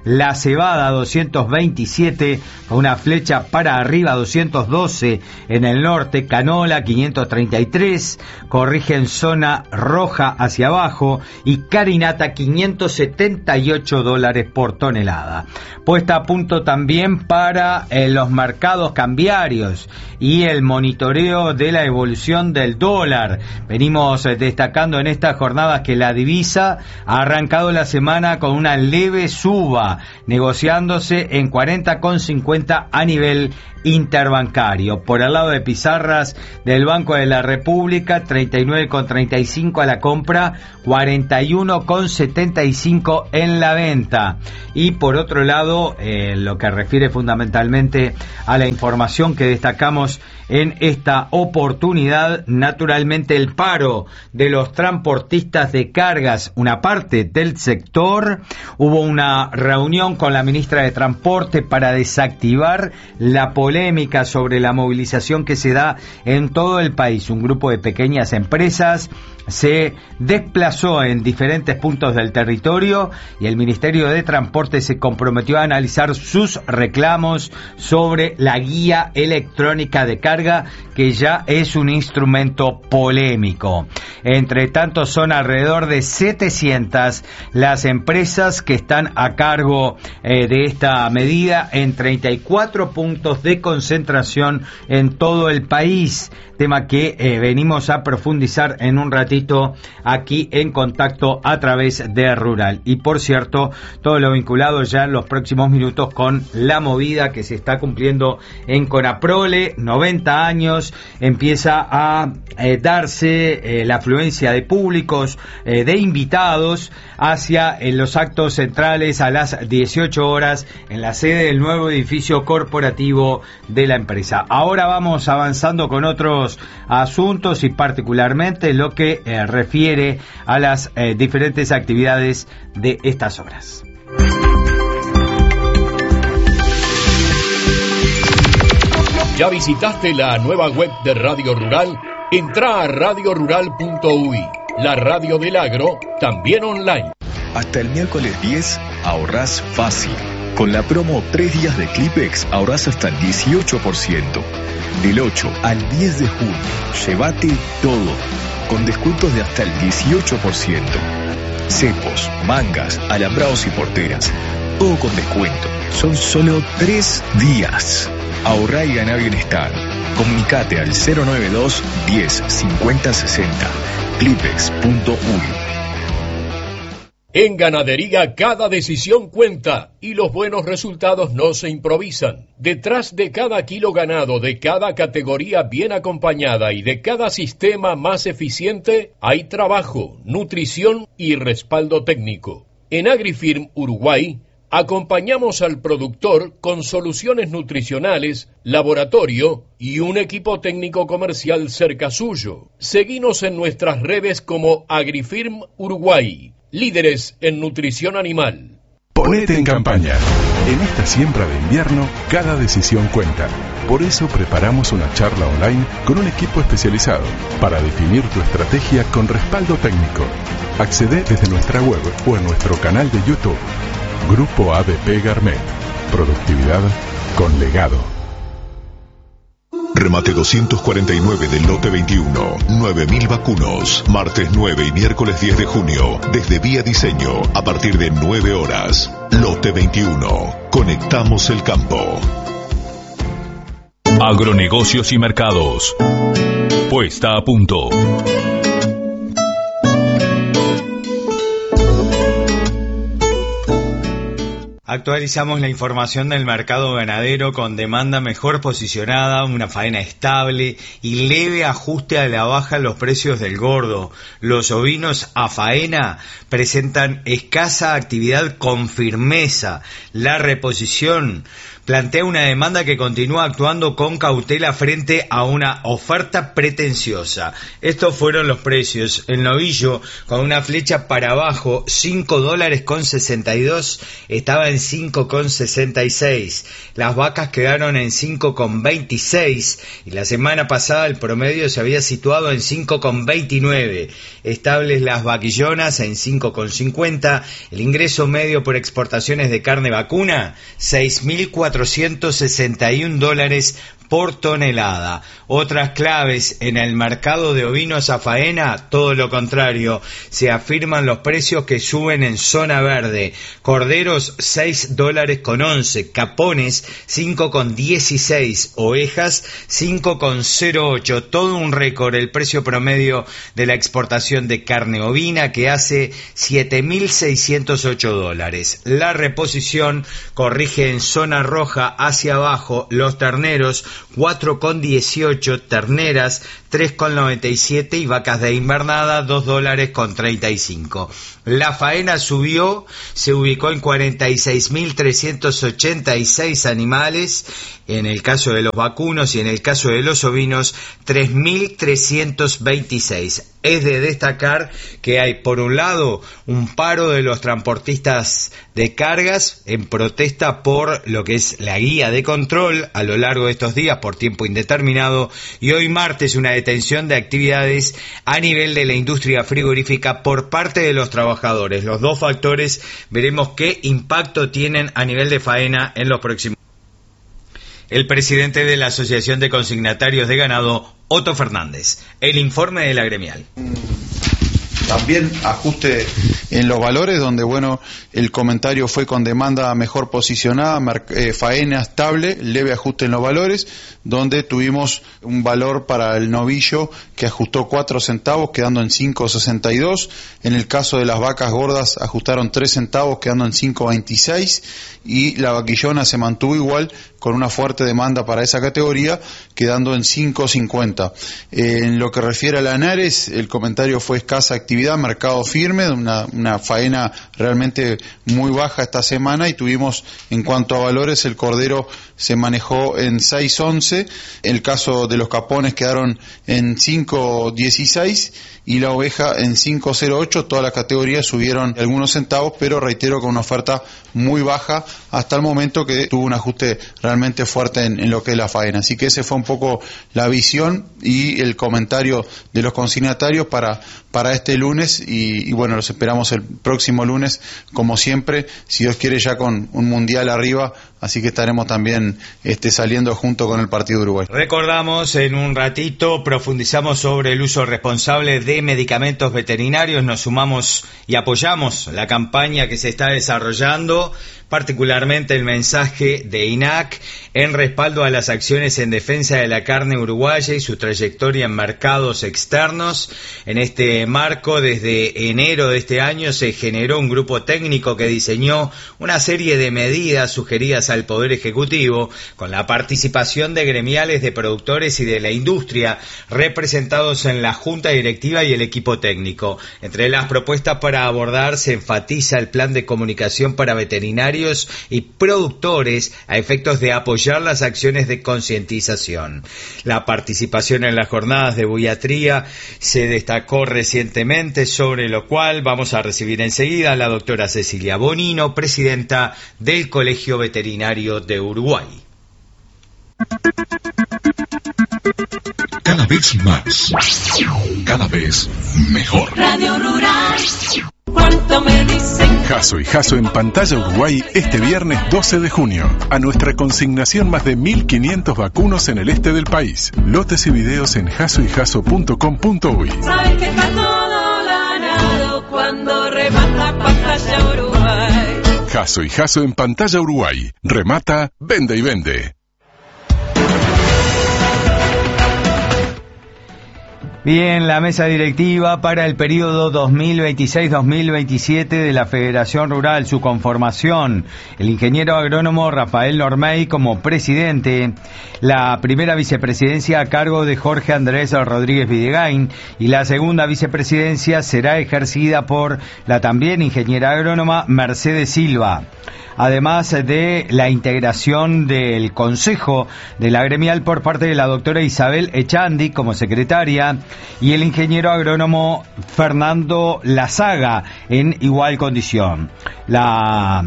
La cebada doscientos veintisiete, con una flecha para arriba doscientos doce en el norte. Canola quinientos treinta y tres, corrige en zona roja hacia abajo. Y carinata quinientos setenta y ocho dólares por tonelada. Puesta a punto también para eh, los mercados cambiarios y el monitoreo de la evolución del dólar. Venimos eh, destacando en estas jornadas que la divisa ha arrancado la semana con una leve suba, negociándose en cuarenta con cincuenta a nivel interbancario. Por el lado de pizarras del Banco de la República, treinta y nueve con treinta y cinco a la compra, cuarenta y uno con setenta y cinco en la venta. Y por otro lado, eh, lo que refiere fundamentalmente a la información que destacamos en esta oportunidad, naturalmente el paro de los transportistas de cargas, una parte del sector. Hubo una reunión con la ministra de Transporte para desactivar la polémica sobre la movilización que se da en todo el país. Un grupo de pequeñas empresas se desplazó en diferentes puntos del territorio y el Ministerio de Transporte se comprometió a analizar sus reclamos sobre la guía electrónica de carga, que ya es un instrumento polémico. Entre tanto, son alrededor de setecientas las empresas que están a cargo eh, de esta medida en treinta y cuatro puntos de concentración en todo el país, tema que eh, venimos a profundizar en un ratito aquí en Contacto a través de Rural. Y por cierto, todo lo vinculado ya en los próximos minutos con la movida que se está cumpliendo en Conaprole, noventa años, empieza a eh, darse eh, la afluencia de públicos, eh, de invitados hacia eh, los actos centrales a las dieciocho horas en la sede del nuevo edificio corporativo de la empresa. Ahora vamos avanzando con otros asuntos y particularmente lo que eh, refiere a las eh, diferentes actividades de estas horas. ¿Ya visitaste la nueva web de Radio Rural? Entrá a radio rural punto u i, la radio del agro, también online. Hasta el miércoles diez ahorrás fácil. Con la promo tres días de Clipex ahorrás hasta el dieciocho por ciento. Del ocho al diez de junio, llévate todo, con descuentos de hasta el dieciocho por ciento. Cepos, mangas, alambrados y porteras, todo con descuento. Son solo tres días. Ahorrá y ganá bienestar. Comunicate al cero noventa y dos, diez, cincuenta, sesenta. clipex punto u i. En ganadería cada decisión cuenta y los buenos resultados no se improvisan. Detrás de cada kilo ganado, de cada categoría bien acompañada y de cada sistema más eficiente, hay trabajo, nutrición y respaldo técnico. En AgriFirm Uruguay acompañamos al productor con soluciones nutricionales, laboratorio y un equipo técnico comercial cerca suyo. Seguinos en nuestras redes como AgriFirm Uruguay. Líderes en nutrición animal. Ponete en campaña. En esta siembra de invierno, cada decisión cuenta. Por eso preparamos una charla online con un equipo especializado para definir tu estrategia con respaldo técnico. Accede desde nuestra web o en nuestro canal de YouTube. Grupo A D P Garmet. Productividad con legado. Remate doscientos cuarenta y nueve del lote veintiuno, nueve mil vacunos, martes nueve y miércoles diez de junio, desde Vía Diseño, a partir de nueve horas. Lote veintiuno, conectamos el campo. Agronegocios y mercados. Puesta a punto. Actualizamos la información del mercado ganadero con demanda mejor posicionada, una faena estable y leve ajuste a la baja en los precios del gordo. Los ovinos a faena presentan escasa actividad con firmeza. La reposición plantea una demanda que continúa actuando con cautela frente a una oferta pretenciosa. Estos fueron los precios. El novillo con una flecha para abajo, cinco dólares con sesenta y dos, estaba en cinco con sesenta y seis. Las vacas quedaron en cinco con veintiséis y la semana pasada el promedio se había situado en cinco con veintinueve. Estables las vaquillonas en cinco con cincuenta. El ingreso medio por exportaciones de carne vacuna, seis mil cuatrocientos sesenta y un dólares por tonelada. Otras claves en el mercado de ovinos a faena, todo lo contrario, se afirman los precios que suben en zona verde. Corderos seis dólares con once, capones cinco con dieciséis, ovejas cinco con cero ocho, todo un récord el precio promedio de la exportación de carne ovina, que hace siete mil seiscientos ocho dólares. La reposición corrige en zona roja hacia abajo los terneros cuatro con dieciocho, terneras tres con noventa y siete y vacas de invernada dos dólares con treinta y cinco. La faena subió, se ubicó en cuarenta y seis mil trescientos ochenta y seis animales, en el caso de los vacunos, y en el caso de los ovinos tres mil trescientos veintiséis. Es de destacar que hay, por un lado, un paro de los transportistas de cargas en protesta por lo que es la guía de control a lo largo de estos días por tiempo indeterminado, y hoy martes una detención de actividades a nivel de la industria frigorífica por parte de los trabajadores. Los dos factores veremos qué impacto tienen a nivel de faena en los próximos. El presidente de la Asociación de Consignatarios de Ganado, Otto Fernández. El informe de la gremial. También ajuste en los valores, donde bueno, el comentario fue con demanda mejor posicionada, eh, faena estable, leve ajuste en los valores, donde tuvimos un valor para el novillo que ajustó cuatro centavos, quedando en cinco sesenta y dos. En el caso de las vacas gordas ajustaron tres centavos, quedando en cinco veintiséis, y la vaquillona se mantuvo igual, con una fuerte demanda para esa categoría, quedando en cinco cincuenta. Eh, en lo que refiere a la Lanares, el comentario fue escasa actividad, mercado firme, una, una faena realmente muy baja esta semana, y tuvimos, en cuanto a valores, el cordero se manejó en seis once, el caso de los capones quedaron en cinco dieciséis y la oveja en cinco cero ocho. Todas las categorías subieron algunos centavos, pero reitero, con una oferta muy baja hasta el momento, que tuvo un ajuste realmente fuerte en, en lo que es la faena. Así que ese fue un poco la visión y el comentario de los consignatarios para, para este lunes, y, y bueno, los esperamos el próximo lunes, como siempre, si Dios quiere, ya con un mundial arriba, así que estaremos también este, saliendo junto con el partido de Uruguay. Recordamos, en un ratito profundizamos sobre el uso responsable de medicamentos veterinarios. Nos sumamos y apoyamos la campaña que se está desarrollando, particularmente el mensaje de I N A C en respaldo a las acciones en defensa de la carne uruguaya y su trayectoria en mercados externos. En este marco, desde enero de este año se generó un grupo técnico que diseñó una serie de medidas sugeridas al Poder Ejecutivo, con la participación de gremiales de productores y de la industria representados en la Junta Directiva y el equipo técnico. Entre las propuestas para abordar se enfatiza el plan de comunicación para veterinarios y productores a efectos de apoyar las acciones de concientización. La participación en las jornadas de buiatría se destacó recientemente, sobre lo cual vamos a recibir enseguida a la doctora Cecilia Bonino, presidenta del Colegio Veterinario de Uruguay. Cada vez más, cada vez mejor. Radio Rural. ¿Cuánto me dicen? Jasso y Jasso en Pantalla Uruguay este viernes doce de junio. A nuestra consignación, más de mil quinientos vacunos en el este del país. Lotes y videos en jasso y jasso punto com punto uy. Sabes que está todo ganado cuando remata Pantalla Uruguay. Jasso y Jasso en Pantalla Uruguay. Remata, vende y vende. Bien, la mesa directiva para el periodo dos mil veintiséis dos mil veintisiete de la Federación Rural, su conformación: el ingeniero agrónomo Rafael Normey como presidente, la primera vicepresidencia a cargo de Jorge Andrés Rodríguez Videgain y la segunda vicepresidencia será ejercida por la también ingeniera agrónoma Mercedes Silva. Además de la integración del Consejo de la Gremial por parte de la doctora Isabel Echandi como secretaria y el ingeniero agrónomo Fernando Lazaga en igual condición. La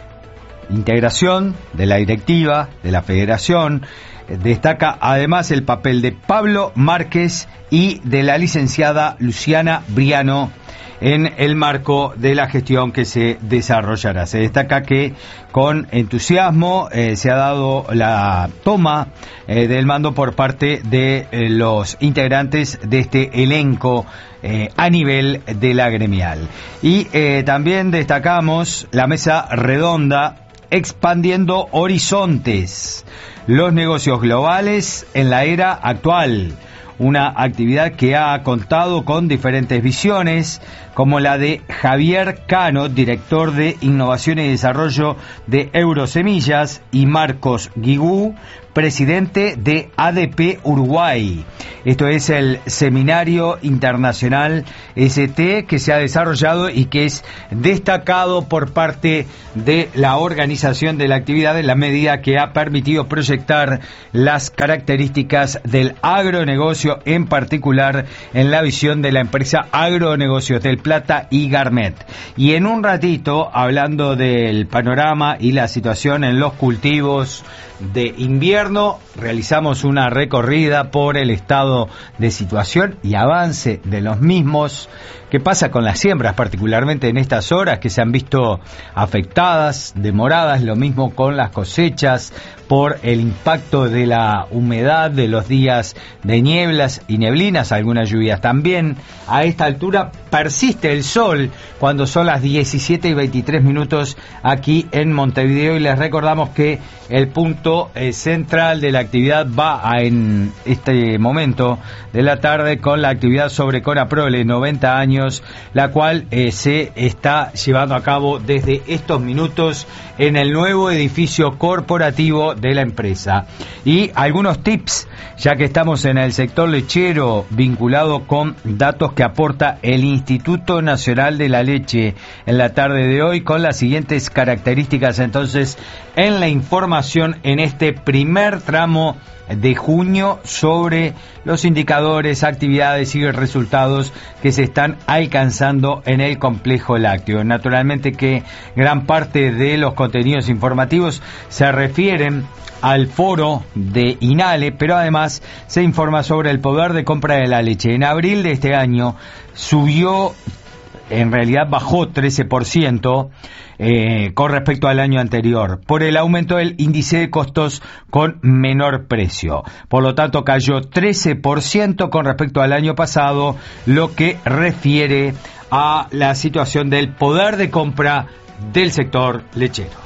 integración de la directiva de la Federación destaca además el papel de Pablo Márquez y de la licenciada Luciana Briano en el marco de la gestión que se desarrollará. Se destaca que con entusiasmo eh, se ha dado la toma eh, del mando por parte de eh, los integrantes de este elenco eh, a nivel de la gremial. Y eh, también destacamos la mesa redonda expandiendo horizontes, los negocios globales en la era actual. Una actividad que ha contado con diferentes visiones, como la de Javier Cano, director de Innovación y Desarrollo de Eurosemillas, y Marcos Guigú, presidente de A D P Uruguay. Esto es el Seminario Internacional S T que se ha desarrollado y que es destacado por parte de la organización de la actividad en la medida que ha permitido proyectar las características del agronegocio, en particular en la visión de la empresa Agronegocios del Plata y Garmet. Y en un ratito, hablando del panorama y la situación en los cultivos de invierno, realizamos una recorrida por el estado de situación y avance de los mismos. ¿Qué pasa con las siembras, particularmente en estas horas que se han visto afectadas, demoradas? Lo mismo con las cosechas por el impacto de la humedad, de los días de nieblas y neblinas, algunas lluvias también. A esta altura persiste el sol cuando son las diecisiete y veintitrés minutos aquí en Montevideo, y les recordamos que el punto eh, central de la actividad va a, en este momento de la tarde con la actividad sobre Conaprole, noventa años, la cual eh, se está llevando a cabo desde estos minutos en el nuevo edificio corporativo de la empresa. Y algunos tips, ya que estamos en el sector lechero, vinculado con datos que aporta el Instituto Nacional de la Leche en la tarde de hoy, con las siguientes características entonces en la información en este primer tramo de junio sobre los indicadores, actividades y resultados que se están alcanzando en el complejo lácteo. Naturalmente que gran parte de los contenidos informativos se refieren al foro de INALE, pero además se informa sobre el poder de compra de la leche. En abril de este año subió, en realidad bajó trece por ciento eh, con respecto al año anterior, por el aumento del índice de costos con menor precio. Por lo tanto, cayó trece por ciento con respecto al año pasado, lo que refiere a la situación del poder de compra del sector lechero.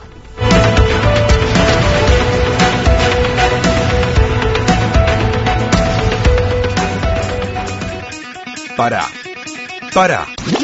Para, para.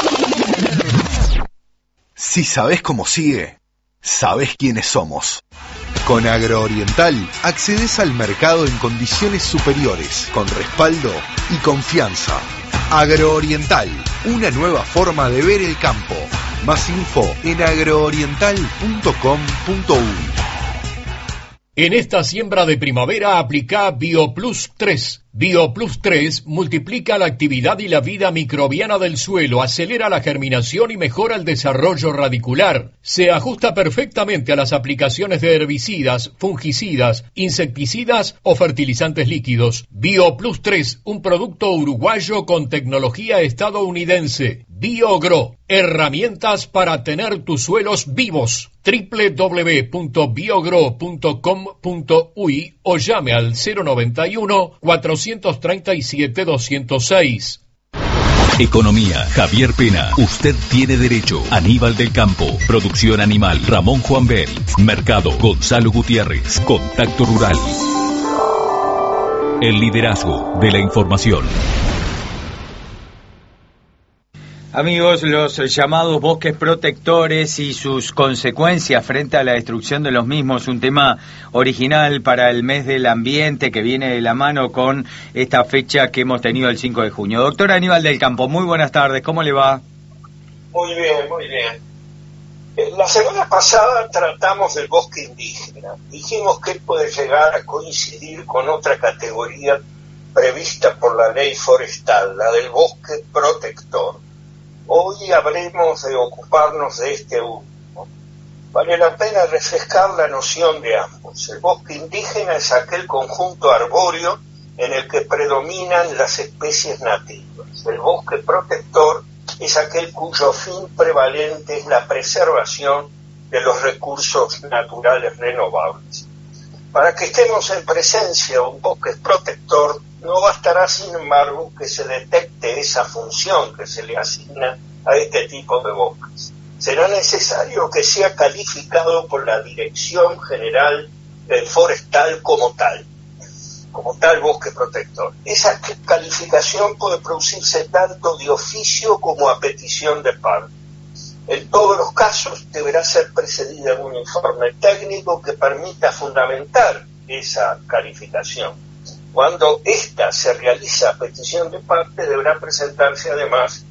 Si sabés cómo sigue, sabés quiénes somos. Con Agrooriental accedes al mercado en condiciones superiores, con respaldo y confianza. Agrooriental, una nueva forma de ver el campo. Más info en agrooriental punto com punto uy. En esta siembra de primavera aplica BioPlus tres. BioPlus tres multiplica la actividad y la vida microbiana del suelo, acelera la germinación y mejora el desarrollo radicular. Se ajusta perfectamente a las aplicaciones de herbicidas, fungicidas, insecticidas o fertilizantes líquidos. BioPlus tres, un producto uruguayo con tecnología estadounidense. BioGro, herramientas para tener tus suelos vivos. doble u doble u doble u punto biogro punto com punto uy o llame al cero noventa y uno, cuatrocientos treinta y siete, doscientos seis. Economía, Javier Pena. Usted tiene derecho. Aníbal del Campo. Producción animal, Ramón Juan Bel. Mercado, Gonzalo Gutiérrez. Contacto Rural. El liderazgo de la información. Amigos, los llamados bosques protectores y sus consecuencias frente a la destrucción de los mismos, un tema original para el mes del ambiente que viene de la mano con esta fecha que hemos tenido el cinco de junio. Doctor Aníbal del Campo, muy buenas tardes, ¿cómo le va? Muy bien, muy bien. La semana pasada tratamos del bosque indígena. Dijimos que él puede llegar a coincidir con otra categoría prevista por la ley forestal, la del bosque protector. Hoy habremos de ocuparnos de este último. Vale la pena refrescar la noción de ambos. El bosque indígena es aquel conjunto arbóreo en el que predominan las especies nativas. El bosque protector es aquel cuyo fin prevalente es la preservación de los recursos naturales renovables. Para que estemos en presencia de un bosque protector, no bastará, sin embargo, que se detecte esa función que se le asigna a este tipo de bosques. Será necesario que sea calificado por la Dirección General Forestal como tal, como tal bosque protector. Esa calificación puede producirse tanto de oficio como a petición de parte. En todos los casos deberá ser precedida de un informe técnico que permita fundamentar esa calificación. Cuando ésta se realiza a petición de parte, deberá presentarse además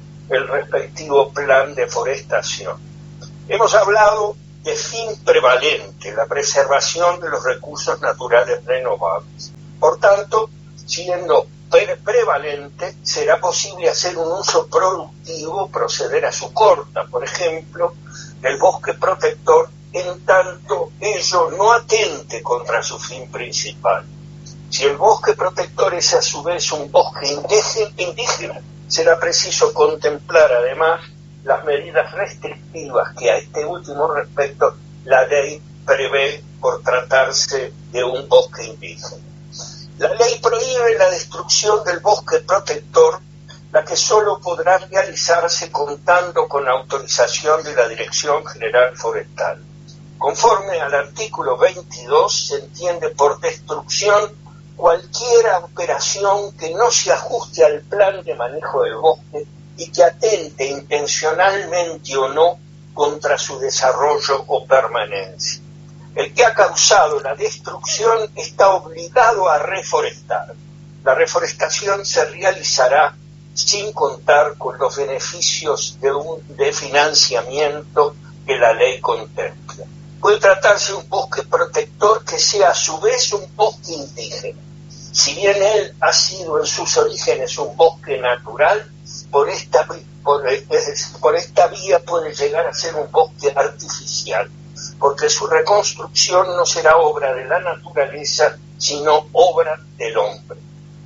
el respectivo plan de forestación. Hemos hablado de fin prevalente, la preservación de los recursos naturales renovables. Por tanto, siendo pre prevalente, será posible hacer un uso productivo, proceder a su corta, por ejemplo, del bosque protector, en tanto ello no atente contra su fin principal. Si el bosque protector es a su vez un bosque indígena, será preciso contemplar además las medidas restrictivas que a este último respecto la ley prevé por tratarse de un bosque indígena. La ley prohíbe la destrucción del bosque protector, la que solo podrá realizarse contando con autorización de la Dirección General Forestal. Conforme al artículo veintidós, se entiende por destrucción cualquier operación que no se ajuste al plan de manejo del bosque y que atente intencionalmente o no contra su desarrollo o permanencia. El que ha causado la destrucción está obligado a reforestar. La reforestación se realizará sin contar con los beneficios de un de financiamiento que la ley contempla. Puede tratarse de un bosque protector que sea a su vez un bosque indígena. Si bien él ha sido en sus orígenes un bosque natural, por esta, por, por esta vía puede llegar a ser un bosque artificial, porque su reconstrucción no será obra de la naturaleza, sino obra del hombre.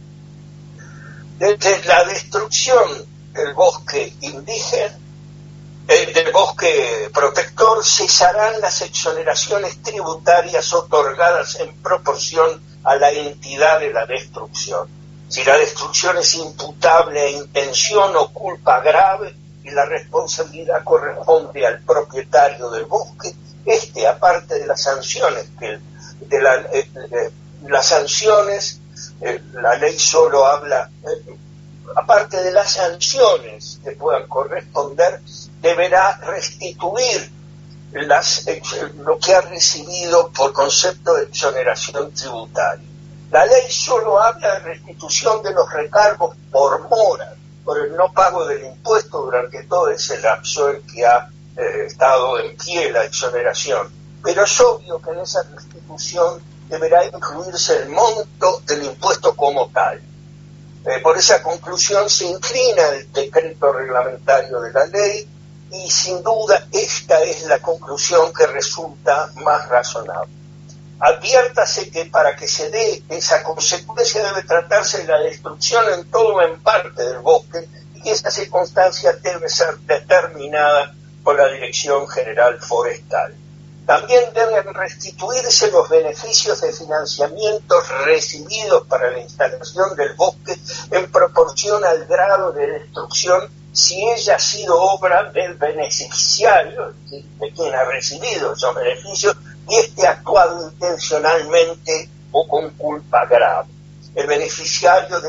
Desde la destrucción del bosque indígena, eh, del bosque protector, cesarán las exoneraciones tributarias otorgadas en proporción a la entidad de la destrucción. Si la destrucción es imputable a intención o culpa grave y la responsabilidad corresponde al propietario del bosque, este, aparte de las sanciones, que de la, eh, eh, las sanciones, eh, la ley solo habla, eh, aparte de las sanciones que puedan corresponder, deberá restituir Las, lo que ha recibido por concepto de exoneración tributaria. La ley solo habla de restitución de los recargos por mora, por el no pago del impuesto durante todo ese lapso en que ha eh, estado en pie la exoneración. Pero es obvio que en esa restitución deberá incluirse el monto del impuesto como tal. Eh, por esa conclusión se inclina el decreto reglamentario de la ley, y sin duda esta es la conclusión que resulta más razonable. Adviértase que para que se dé esa consecuencia debe tratarse de la destrucción en todo o en parte del bosque, y esa circunstancia debe ser determinada por la Dirección General Forestal. También deben restituirse los beneficios de financiamiento recibidos para la instalación del bosque en proporción al grado de destrucción, si ella ha sido obra del beneficiario, de quien ha recibido esos beneficios, y este ha actuado intencionalmente o con culpa grave. El beneficiario de,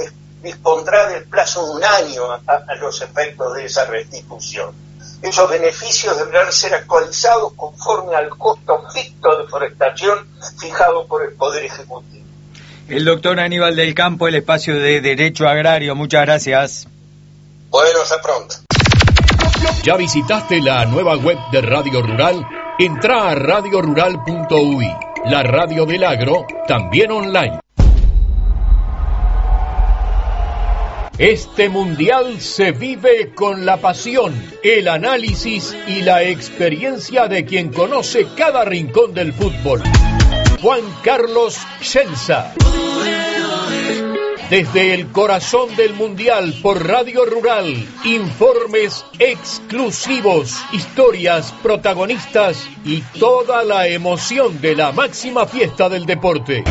dispondrá del plazo de un año a, a los efectos de esa restitución. Esos beneficios deberán ser actualizados conforme al costo fijo de forestación fijado por el Poder Ejecutivo. El doctor Aníbal del Campo, el espacio de Derecho Agrario. Muchas gracias. Bueno, hasta pronto. ¿Ya visitaste la nueva web de Radio Rural? Entrá a radio rural punto u i, la radio del agro, también online. Este mundial se vive con la pasión, el análisis y la experiencia de quien conoce cada rincón del fútbol. Juan Carlos Schelza. Desde el corazón del mundial por Radio Rural, informes exclusivos, historias, protagonistas y toda la emoción de la máxima fiesta del deporte.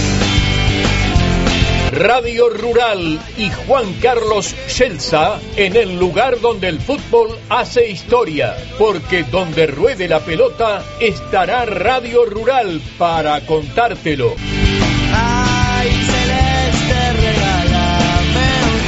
Radio Rural y Juan Carlos Schelza en el lugar donde el fútbol hace historia, porque donde ruede la pelota estará Radio Rural para contártelo. Ay, celeste, regálame un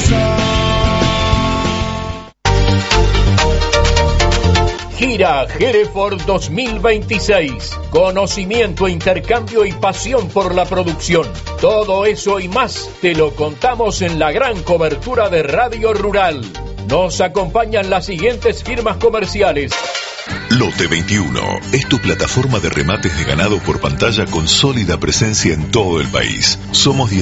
sol. Gira Hereford dos mil veintiséis. Conocimiento, intercambio y pasión por la producción. Todo eso y más te lo contamos en la gran cobertura de Radio Rural. Nos acompañan las siguientes firmas comerciales. Lote veintiuno es tu plataforma de remates de ganado por pantalla con sólida presencia en todo el país. Somos